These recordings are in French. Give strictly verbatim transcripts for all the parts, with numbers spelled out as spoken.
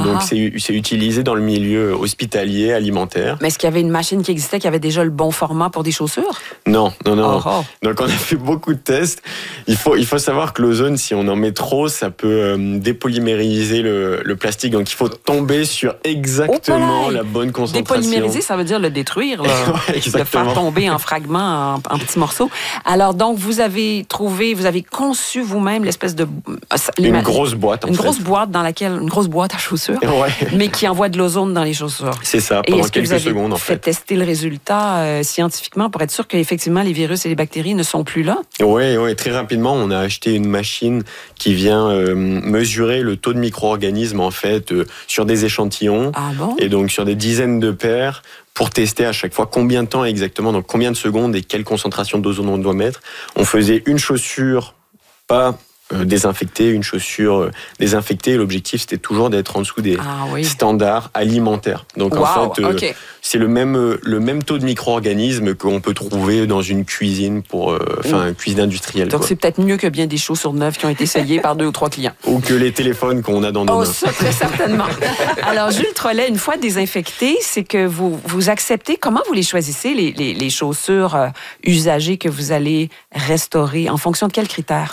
donc ah. c'est, c'est utilisé dans le milieu hospitalier, alimentaire. Mais est-ce qu'il y avait une machine qui existait qui avait déjà le bon format pour des chaussures? Non, non, non. Oh, oh. Donc on a fait beaucoup de tests. Il faut, il faut savoir que l'ozone, si on en met trop, ça peut euh, dépolymériser le, le plastique. Donc il faut tomber sur exactement oh, la bonne concentration. Dépolymériser, ça veut dire le détruire, là. Ouais, le faire tomber en fragments, en, en petits morceaux. Alors donc vous avez trouvé, vous avez conçu vous-même l'espèce de une ma... grosse boîte, en une fait. grosse boîte dans laquelle une grosse boîte à chaussures, ouais. mais qui envoie de l'ozone dans les chaussures. C'est ça, pendant quelques secondes, en fait. Et est-ce que vous avez fait tester le résultat euh, scientifiquement pour être sûr qu'effectivement les virus et les bactéries ne sont plus là? Oui, oui, très rapidement, on a acheté une machine qui vient euh, mesurer le taux de micro-organismes en fait euh, sur des échantillons ah bon? Et donc sur des dizaines de paires pour tester à chaque fois combien de temps exactement, donc combien de secondes et quelle concentration d'ozone on doit mettre. On faisait une chaussure pas Euh, désinfecter, une chaussure euh, désinfectée. L'objectif, c'était toujours d'être en dessous des ah, oui. standards alimentaires. Donc, wow, en fait, euh, okay. c'est le même, euh, le même taux de micro-organismes qu'on peut trouver dans une cuisine, pour, enfin, euh, mmh. cuisine industrielle. Donc, quoi. C'est peut-être mieux que bien des chaussures neuves qui ont été essayées par deux ou trois clients. Ou que les téléphones qu'on a dans nos oh, mains. Ça, très certainement. Alors, Jules Trollet, une fois désinfectées, c'est que vous, vous acceptez, comment vous les choisissez, les, les, les chaussures euh, usagées que vous allez restaurer? En fonction de quels critères?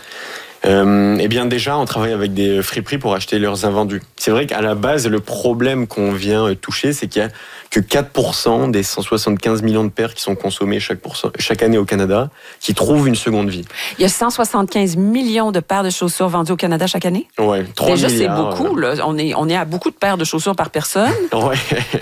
Euh, eh bien déjà, on travaille avec des friperies pour acheter leurs invendus. C'est vrai qu'à la base, le problème qu'on vient toucher, c'est qu'il y a que quatre pour cent des cent soixante-quinze millions de paires qui sont consommées chaque, chaque année au Canada qui trouvent une seconde vie. Il y a cent soixante-quinze millions de paires de chaussures vendues au Canada chaque année? Oui, trois déjà, milliards. Déjà, c'est beaucoup. Là. On, est, on est à beaucoup de paires de chaussures par personne. Ouais.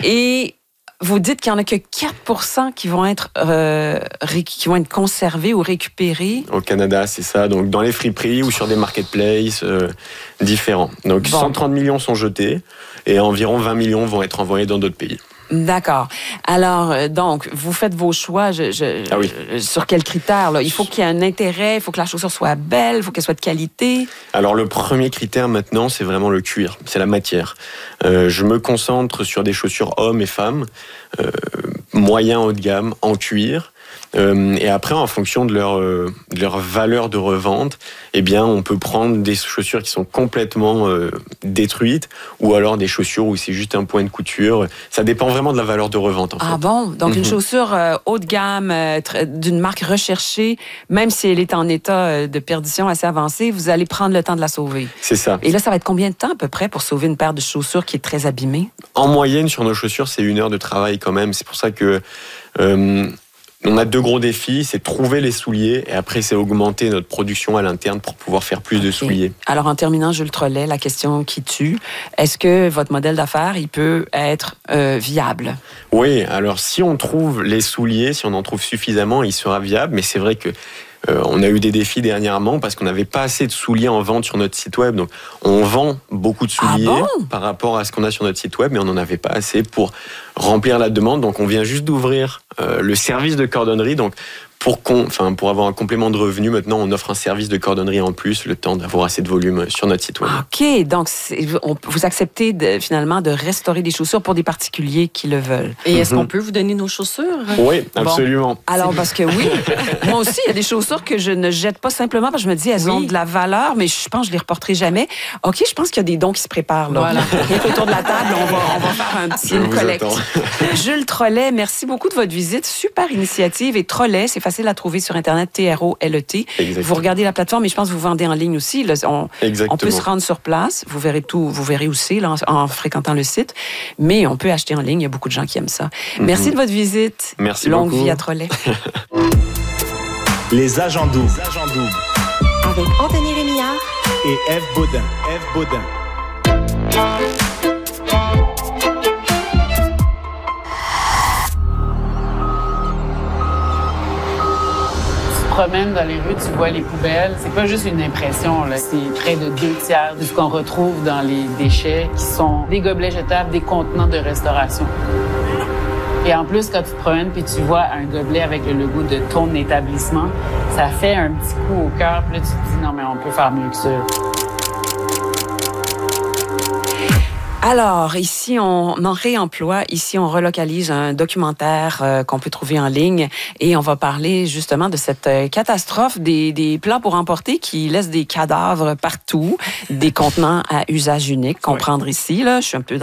Et vous dites qu'il n'y en a que quatre pour cent qui vont être, euh, ré, qui vont être conservés ou récupérés. Au Canada, c'est ça. Donc, dans les friperies ou sur des marketplaces euh, différents. Donc, bon. cent trente millions sont jetés et environ vingt millions vont être envoyés dans d'autres pays. D'accord. Alors, donc, vous faites vos choix je, je, ah oui. je, sur quels critères? Là? Il faut qu'il y ait un intérêt, il faut que la chaussure soit belle, il faut qu'elle soit de qualité. Alors, le premier critère maintenant, c'est vraiment le cuir, c'est la matière. Euh, je me concentre sur des chaussures hommes et femmes, euh, moyen haut de gamme, en cuir. Euh, et après, en fonction de leur, euh, de leur valeur de revente, eh bien, on peut prendre des chaussures qui sont complètement euh, détruites ou alors des chaussures où c'est juste un point de couture. Ça dépend vraiment de la valeur de revente. En ah fait. bon? Donc, mm-hmm. une chaussure euh, haut de gamme, euh, d'une marque recherchée, même si elle est en état de perdition assez avancé, vous allez prendre le temps de la sauver. C'est ça. Et là, ça va être combien de temps à peu près pour sauver une paire de chaussures qui est très abîmée? En moyenne, sur nos chaussures, c'est une heure de travail quand même. C'est pour ça que... Euh, On a deux gros défis, c'est trouver les souliers et après c'est augmenter notre production à l'interne pour pouvoir faire plus okay. de souliers. Alors en terminant, Jules Trollet, la question qui tue, est-ce que votre modèle d'affaires, il peut être euh, viable? Oui, alors si on trouve les souliers, si on en trouve suffisamment, il sera viable, mais c'est vrai que Euh, on a eu des défis dernièrement parce qu'on n'avait pas assez de souliers en vente sur notre site web. Donc, on vend beaucoup de souliers ah bon par rapport à ce qu'on a sur notre site web, mais on n'en avait pas assez pour remplir la demande. Donc, on vient juste d'ouvrir euh, le service de cordonnerie. Donc, pour, qu'on, enfin, pour avoir un complément de revenu, maintenant, on offre un service de cordonnerie en plus, le temps d'avoir assez de volume sur notre site web. OK. Donc, c'est, on, vous acceptez de, finalement de restaurer des chaussures pour des particuliers qui le veulent. Et est-ce mm-hmm. qu'on peut vous donner nos chaussures? Oui, absolument. Bon. Alors, parce que oui, moi aussi, il y a des chaussures que je ne jette pas simplement parce que je me dis, elles oui. ont de la valeur, mais je pense que je les reporterai jamais. OK, je pense qu'il y a des dons qui se préparent. Là. Voilà. Autour de la table, on va, on va faire un petit collecte. Jules Trollet, merci beaucoup de votre visite. Super initiative. Et Trollet, c'est facile à trouver sur Internet, T R O L E T. Exactement. Vous regardez la plateforme, mais je pense que vous vendez en ligne aussi. Là, on, on peut se rendre sur place. Vous verrez tout, vous verrez où c'est là, en, en fréquentant le site. Mais on peut acheter en ligne. Il y a beaucoup de gens qui aiment ça. Mm-hmm. Merci de votre visite. Merci Longue beaucoup. vie à Trollet. Les agents doubles. Avec Anthony Rémillard et Ève Baudin. Ève Baudin. Promènes dans les rues, tu vois les poubelles. C'est pas juste une impression, là. C'est près de deux tiers de ce qu'on retrouve dans les déchets qui sont des gobelets jetables, des contenants de restauration. Et en plus, quand tu te promènes puis tu vois un gobelet avec le logo de ton établissement, ça fait un petit coup au cœur. Puis là, tu te dis, non, mais on peut faire mieux que ça. Alors, ici, on en réemploi. Ici, on relocalise un documentaire euh, qu'on peut trouver en ligne et on va parler justement de cette euh, catastrophe des, des plats pour emporter qui laissent des cadavres partout, des contenants à usage unique. Comprendre ici, là, je suis un peu dans